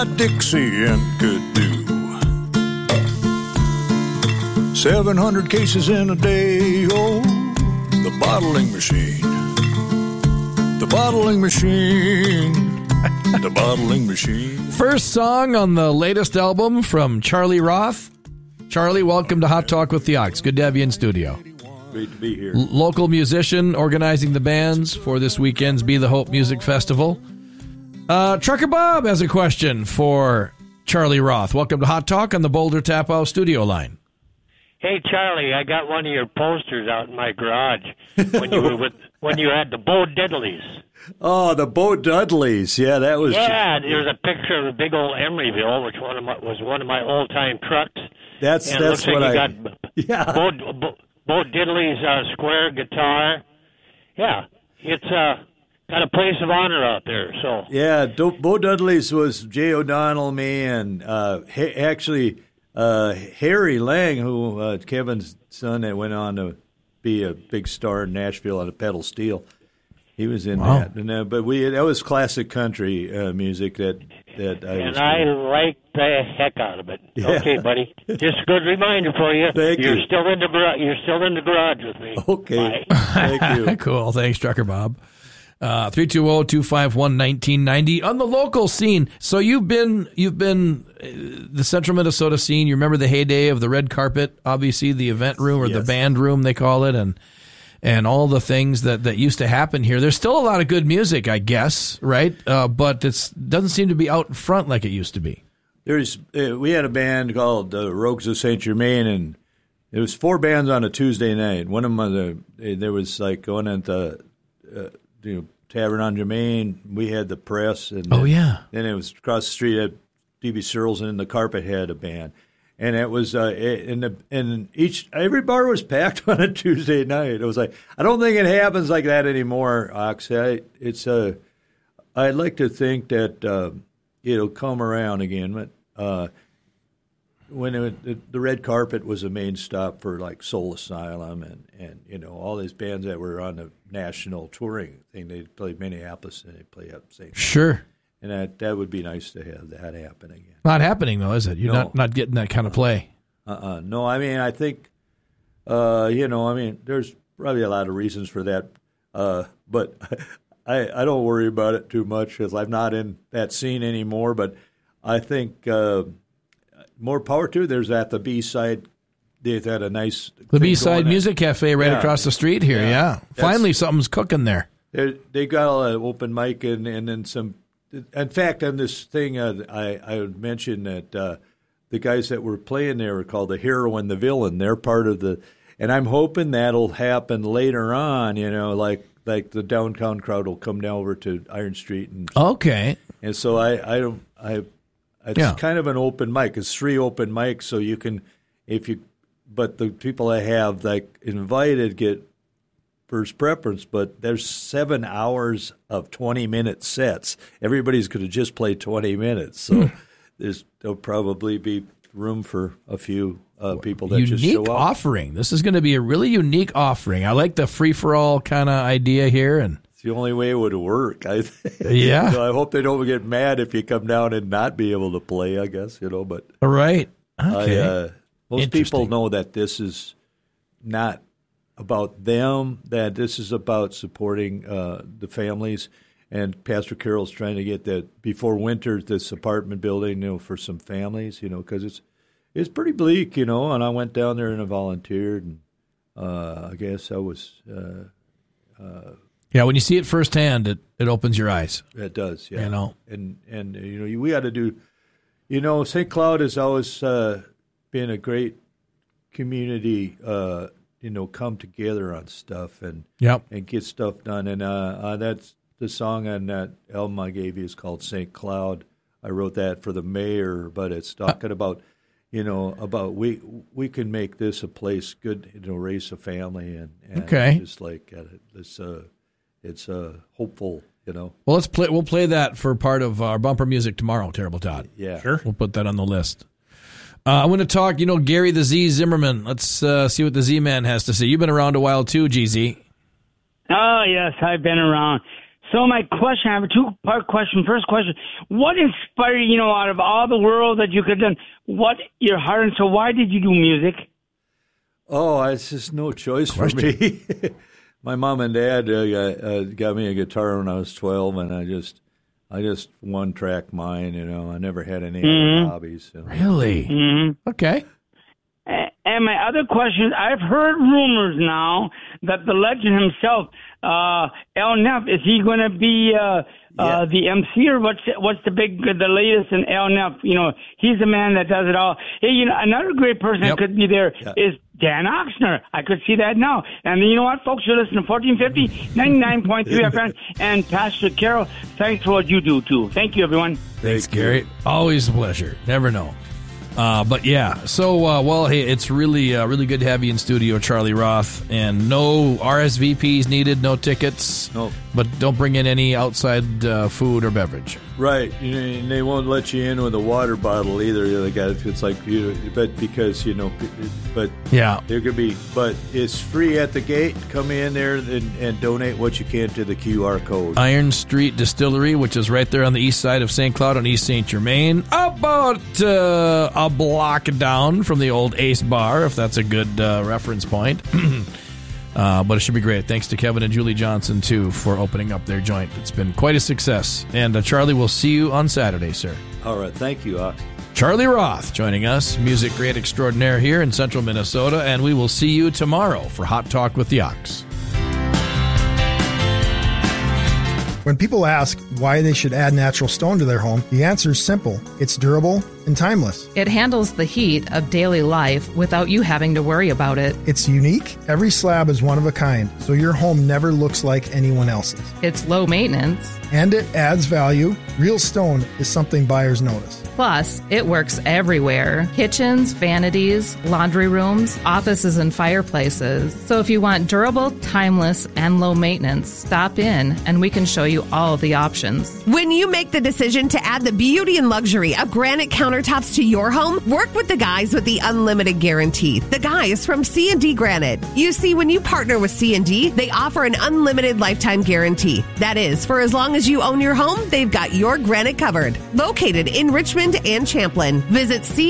Dixie and could do 700 cases in a day. Oh, the bottling machine. The bottling machine. The bottling machine. First song on the latest album from Charlie Roth. Charlie, welcome to Hot Talk with the Ox. Good to have you in studio. Great to be here. Local musician organizing the bands for this weekend's Be the Hope Music Festival. Trucker Bob has a question for Charlie Roth. Welcome to Hot Talk on the Boulder Tap House studio line. Hey, Charlie, I got one of your posters out in my garage when you had the Bo Diddleys. Oh, the Bo Dudleys. Yeah, that was... Yeah, there's a picture of a big old Emeryville, which was one of my old-time trucks. That's looks what like I... you got yeah. Bo Diddley's square guitar. Yeah, it's got a place of honor out there. So yeah, Bo Dudley's was Jay O'Donnell, me, and actually Harry Lang, who Kevin's son, that went on to be a big star in Nashville on a pedal steel. He was in that, and but that was classic country music that I like the heck out of it. Yeah. Okay, buddy, just a good reminder for you. Thank you. You're still in the garage with me. Okay, thank you. Cool, thanks, Trucker Bob. 320-251-1990 on the local scene. So you've been the Central Minnesota scene. You remember the heyday of the red carpet, obviously the event room or the band room they call it, and all the things that used to happen here. There's still a lot of good music, I guess, right? But it doesn't seem to be out in front like it used to be. We had a band called Rogues of Saint Germain, and it was 4 bands on a Tuesday night. One of them, there was like going at the Tavern on Germain. We had the Press, and then it was across the street at D.B. Searles, and the Carpet had a band. And it was every bar was packed on a Tuesday night. It was like, I don't think it happens like that anymore, Ox. I'd like to think that it'll come around again. But when the red carpet was the main stop for like Soul Asylum and all these bands that were on the national touring thing, they'd play Minneapolis and they'd play up St. Sure. And that would be nice to have that happen again. Not happening, though, is it? You're not getting that kind of play. No, I mean, I think, there's probably a lot of reasons for that. But I don't worry about it too much because I'm not in that scene anymore. But I think more power to it. There's at the B-side. They've had a nice... The B-side Music Cafe right across the street here, yeah. Finally, something's cooking there. They got an open mic and then some... In fact, on this thing, I would mention that the guys that were playing there were called the Hero and the Villain. They're part of the, and I'm hoping that'll happen later on. Like the downtown crowd will come down over to Iron Street and And so it's kind of an open mic. It's 3 open mics, so you can but the people I have like invited get first preference, but there's 7 hours of 20-minute sets. Everybody's going to just play 20 minutes, so there'll probably be room for a few people that just show up. Unique offering. This is going to be a really unique offering. I like the free-for-all kind of idea here, and it's the only way it would work. Yeah. So I hope they don't get mad if you come down and not be able to play, I guess, but right. Okay. Most people know that this is not about them, that this is about supporting the families. And Pastor Carroll's trying to get that before winter, this apartment building, for some families, because it's pretty bleak, and I went down there and I volunteered, and I guess I was. When you see it firsthand, it opens your eyes. It does, yeah. And we got to do, St. Cloud has always been a great community. Come together on stuff and get stuff done. And that's the song on that album I gave you is called St. Cloud. I wrote that for the mayor, but it's talking about, about we can make this a place good, raise a family and just like it's hopeful, Well, we'll play that for part of our bumper music tomorrow, Terrible Todd. Yeah. Sure. We'll put that on the list. I want to talk, Gary the Z Zimmerman. Let's see what the Z-Man has to say. You've been around a while too, GZ. Oh, yes, I've been around. So my question, I have a two-part question. First question, what inspired you, out of all the world that you could have done, what your heart, and so why did you do music? Oh, it's just no choice for me. My mom and dad got me a guitar when I was 12, and I just one-track mine, I never had any other hobbies. So. Really? Mm-hmm. Okay. And my other question is, I've heard rumors now that the legend himself, El Neff, is he going to be the MC, or what's the latest in El Neff? He's the man that does it all. Hey, another great person that could be there is Dan Oxner. I could see that now. And you know what, folks? You're listening to 1450, 99.3 FM, and Pastor Carol, thanks for what you do, too. Thank you, everyone. Thanks, Gary. Always a pleasure. Never know. But yeah, so, hey, it's really good to have you in studio, Charlie Roth, and no RSVPs needed, no tickets, no. But don't bring in any outside food or beverage. Right, and they won't let you in with a water bottle either. It's like, but because, but yeah, there could be, but it's free at the gate. Come in there and donate what you can to the QR code. Iron Street Distillery, which is right there on the east side of St. Cloud on East St. Germain, about a block down from the old Ace Bar, if that's a good reference point. But it should be great. Thanks to Kevin and Julie Johnson, too, for opening up their joint. It's been quite a success. And Charlie, we'll see you on Saturday, sir. All right. Thank you, Ox. Charlie Roth joining us, music great extraordinaire here in central Minnesota, and we will see you tomorrow for Hot Talk with the Ox. When people ask why they should add natural stone to their home, the answer is simple. It's durable and timeless. It handles the heat of daily life without you having to worry about it. It's unique. Every slab is one of a kind, so your home never looks like anyone else's. It's low maintenance. And it adds value. Real stone is something buyers notice. Plus, it works everywhere. Kitchens, vanities, laundry rooms, offices, and fireplaces. So if you want durable, timeless, and low maintenance, stop in and we can show you all the options. When you make the decision to add the beauty and luxury of granite countertops to your home, work with the guys with the Unlimited Guarantee. The guys from C&D Granite. You see, when you partner with C&D, they offer an unlimited lifetime guarantee. That is, for as long as you own your home, they've got your granite covered. Located in Richmond and Champlin. Visit